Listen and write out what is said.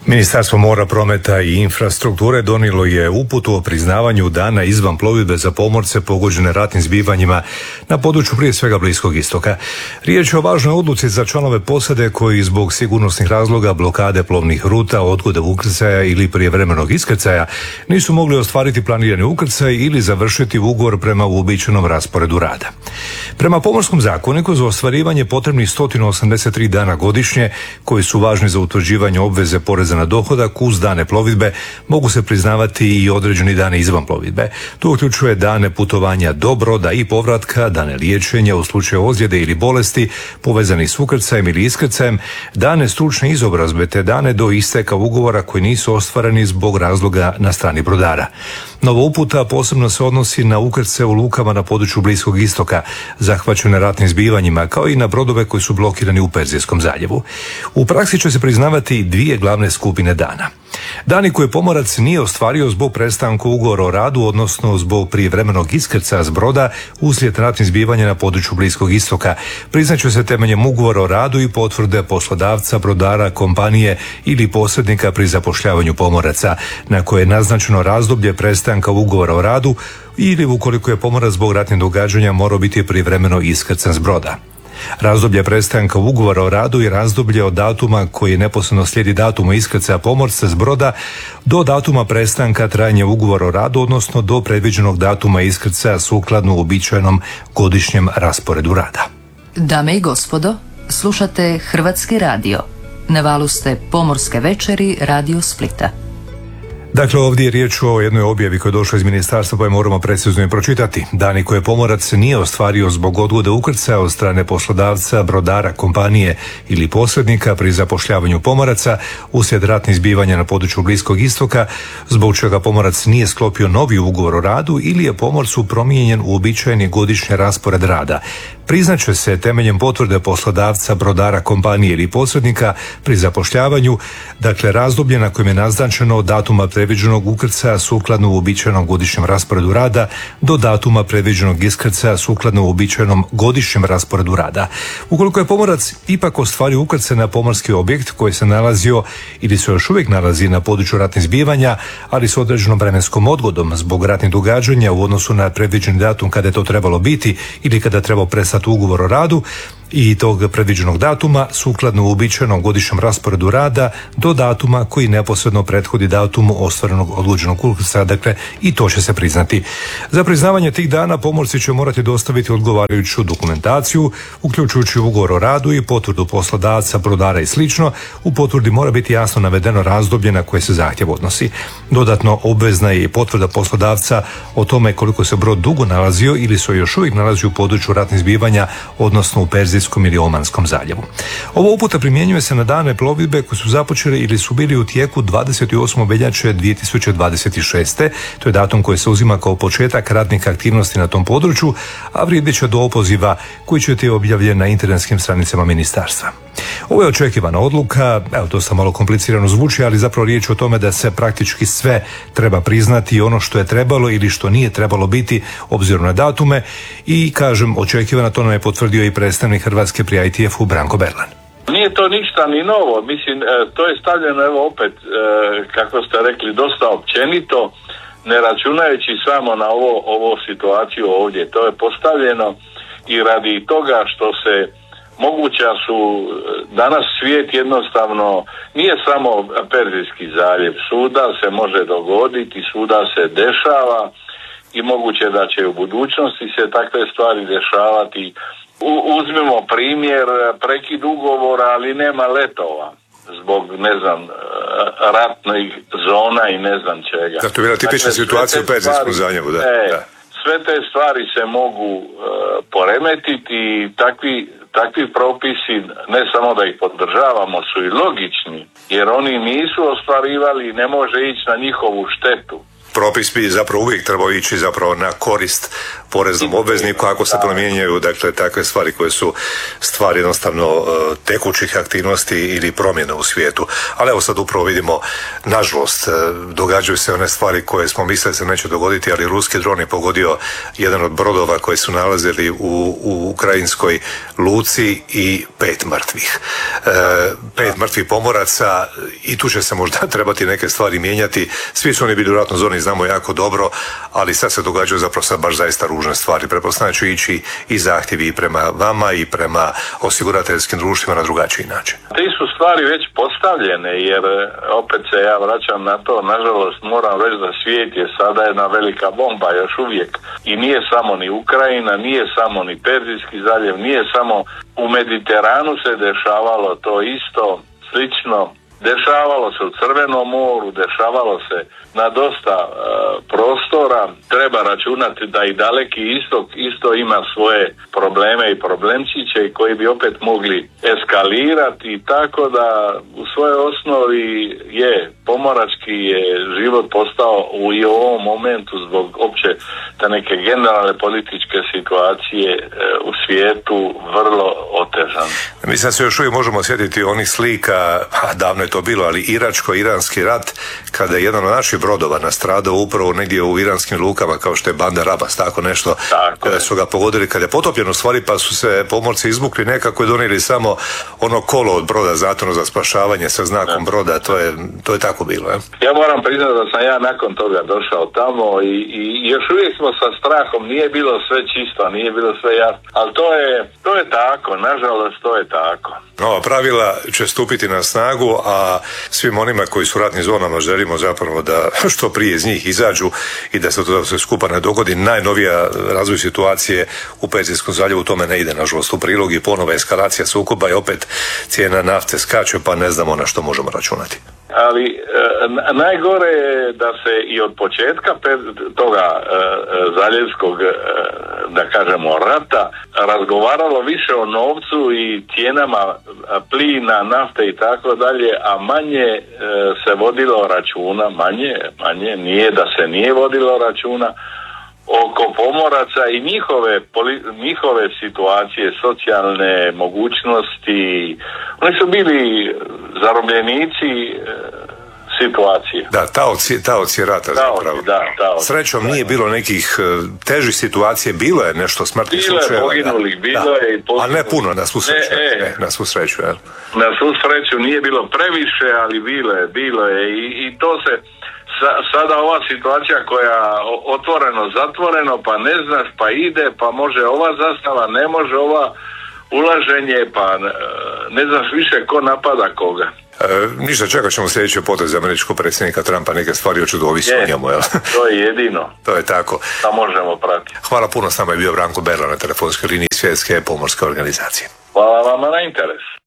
Ministarstvo mora, prometa i infrastrukture donijelo je uputu o priznavanju dana izvan plovidbe za pomorce pogođene ratnim zbivanjima na području prije svega Bliskog istoka. Riječ je o važnoj odluci za članove posade koji zbog sigurnosnih razloga, blokade plovnih ruta, odgode ukrcaja ili prijevremenog iskrcaja nisu mogli ostvariti planirani ukrcaj ili završiti ugovor prema uobičajenom rasporedu rada. Prema Pomorskom zakoniku za ostvarivanje potrebnih 183 dana godišnje koji su važni za utvrđivanje obveze poreza na dohodak uz dane plovidbe mogu se priznavati i određeni dani izvan plovidbe. To uključuje dane putovanja do broda i povratka, dane liječenja u slučaju ozljede ili bolesti povezanih s ukrcajem ili iskrcajem, dane stručne izobrazbe te dane do isteka ugovora koji nisu ostvareni zbog razloga na strani brodara. Nova uputa posebno se odnosi na ukrcaje u lukama na području Bliskog istoka, zahvaćene ratnim zbivanjima, kao i na brodove koji su blokirani u Perzijskom zaljevu. U praksi će se priznavati dvije glavne skupine dana. Dani koje pomorac nije ostvario zbog prestanka ugovora o radu, odnosno zbog prijevremenog iskrcaja s broda uslijed ratnih zbivanja na području Bliskog istoka, priznaće se temeljem ugovora o radu i potvrde poslodavca, brodara, kompanije ili posrednika pri zapošljavanju pomoraca, na koje je naznačeno razdoblje prestanka ugovora o radu ili ukoliko je pomorac zbog ratnih događanja morao biti prijevremeno iskrcan s broda. Razdoblje prestanka ugovora o radu i razdoblje od datuma koji neposredno slijedi datumu iskrcaja pomorca s broda do datuma prestanka trajanja ugovora o radu, odnosno do predviđenog datuma iskrcaja sukladno uobičajenom godišnjem rasporedu rada. Dame i gospodo, slušate Hrvatski radio. Na valu ste Pomorske večeri Radio Splita. Dakle, ovdje je riječ o jednoj objavi koja je došla iz ministarstva, pa je moramo precizno i pročitati. Dani koje pomorac nije ostvario zbog odgode ukrcaja od strane poslodavca, brodara, kompanije ili posrednika pri zapošljavanju pomoraca uslijed ratnih zbivanja na području Bliskog istoka, zbog čega pomorac nije sklopio novi ugovor o radu ili je pomorcu promijenjen uobičajeni godišnji raspored rada, priznaće se temeljem potvrde poslodavca, brodara, kompanije ili posrednika pri zapošljavanju, dakle razdoblje na kojem je naznačeno datuma predviđenog ukrcaja sukladno uobičajenom godišnjem rasporedu rada do datuma predviđenog iskrcaja sukladno uobičajenom godišnjem rasporedu rada. Ukoliko je pomorac ipak ostvario ukrcaj na pomorski objekt koji se nalazio ili se još uvijek nalazi na području ratnih zbivanja, ali s određenom vremenskom odgodom zbog ratnih događanja u odnosu na predviđeni datum kada je to trebalo biti ili kada treba prestati ugovor o radu i tog predviđenog datuma sukladno uobičajenom godišnjem rasporedu rada do datuma koji neposredno prethodi datumu ostvarenog odlučenog ukrcaja, dakle i to će se priznati. Za priznavanje tih dana pomorci će morati dostaviti odgovarajuću dokumentaciju, uključujući ugovor o radu i potvrdu poslodavca, brodara i slično. U potvrdi mora biti jasno navedeno razdoblje na koje se zahtjev odnosi. Dodatno obvezna je i potvrda poslodavca o tome koliko se brod dugo nalazio ili se još uvijek nalazi u području ratnih zbivanja, odnosno u Perzijskom ili Omanskom zaljevu. Ova uputa primjenjuje se na dane plovidbe koji su započeli ili su bili u tijeku 28. veljače 2026. To je datum koji se uzima kao početak ratnih aktivnosti na tom području, a vrijedit će do opoziva koji će biti objavljen na internetskim stranicama ministarstva. Ovo je očekivana odluka, to sam malo komplicirano zvuči, ali zapravo riječ o tome da se praktički sve treba priznati i ono što je trebalo ili što nije trebalo biti obzirom na datume i kažem očekivana, to nam je potvrdio i predstavnik Hrvatske pri ITF-u Branko Berlan. Nije to ništa ni novo, mislim, to je stavljeno evo opet, kako ste rekli, dosta općenito, ne računajući samo na ovo situaciju ovdje. To je postavljeno i radi toga što se moguća su, danas svijet jednostavno nije samo Perzijski zaljev, svuda se može dogoditi, svuda se dešava i moguće da će u budućnosti se takve stvari dešavati. Uzmimo primjer, prekid ugovora, ali nema letova zbog, ne znam, ratnih zona i ne znam čega. Da, to je bila tipična situacija u Perzijskom zaljevu, da. Sve te stvari se mogu poremetiti i takvi propisi, ne samo da ih podržavamo, su i logični, jer oni nisu ostvarivali i ne može ići na njihovu štetu. Propis bi zapravo uvijek trebao ići zapravo na korist poreznom obvezniku ako se promjenjaju, dakle, takve stvari koje su stvari jednostavno tekućih aktivnosti ili promjena u svijetu. Ali evo sad upravo vidimo, nažalost, događaju se one stvari koje smo mislili se neće dogoditi, ali ruski dron je pogodio jedan od brodova koji su nalazili u ukrajinskoj luci i 5 mrtvih. 5 mrtvih pomoraca i tu će se možda trebati neke stvari mijenjati. Svi su oni bili u ratnoj zoni, znamo jako dobro, ali sad se događaju zapravo sad baš zaista ružne stvari. Pretpostavljam će ići i zahtjevi i prema vama i prema osigurateljskim društvima na drugačiji način. Te su stvari već postavljene, jer opet se ja vraćam na to, nažalost moram reći da svijet je sada jedna velika bomba još uvijek. I nije samo ni Ukrajina, nije samo ni Perzijski zaljev, nije samo u Mediteranu se dešavalo to isto, slično. Dešavalo se u Crvenom moru, dešavalo se na dosta prostora. Treba računati da i Daleki istok isto ima svoje probleme i problemčiće koji bi opet mogli eskalirati, i tako da u svojoj osnovi je pomorački je život postao i u ovom momentu zbog opće te neke generalne političke situacije u svijetu vrlo otežan. Mislim da se još uvijek možemo sjetiti onih slika, davno je to bilo, ali iračko-iranski rat, kada je jedan od naših brodova nastradao upravo negdje u iranskim lukama, kao što je Bandar Abbas, tako nešto, kada su ga pogodili, kada je potopljen u stvari, pa su se pomorci izmukli nekako i donijeli samo ono kolo od broda zatvoreno za spašavanje sa znakom broda, to je tako bilo. Ja moram priznati da sam ja nakon toga došao tamo i još uvijek smo sa strahom, nije bilo sve čisto, nije bilo sve jasno, ali to je tako, nažalost to je tako. Nova pravila će stupiti na snagu, a svim onima koji su u ratnim zonama želimo zapravo da što prije iz njih izađu i da se to sve skupa ne dogodi. Najnovija razvoj situacije u Perzijskom zaljevu tome ne ide nažalost u prilog i ponova eskalacija sukoba i opet cijena nafte skače, pa ne znamo na što možemo računati. Ali najgore je da se i od početka toga zaljevskog, da kažemo, rata razgovaralo više o novcu i cijenama plina, nafte i tako dalje, a manje se vodilo računa, manje, nije da se nije vodilo računa oko pomoraca i njihove situacije, socijalne mogućnosti. Oni su bili zarobljenici situacije. Da, taoci rata zapravo. Srećom nije bilo nekih težih situacija, bilo je nešto smrtnih slučajeva. Bilo je poginulih, bilo je i a ne puno, na svu sreću. Na svu sreću, jel? Na svu sreću nije bilo previše, ali bilo je i to se sada ova situacija koja otvoreno, zatvoreno, pa ne znaš, pa ide, pa može ova zastava, ne može ova ulaženje, pa ne znaš više ko napada koga. Ništa, čekat ćemo sljedeće poteze američkog predsjednika Trumpa, neke stvari očito ovisi o njemu, jel? To je jedino. To je tako. Da možemo pratiti. Hvala puno, s nama je bio Branko Berla na telefonskoj liniji Svjetske pomorske organizacije. Hvala vama na interes.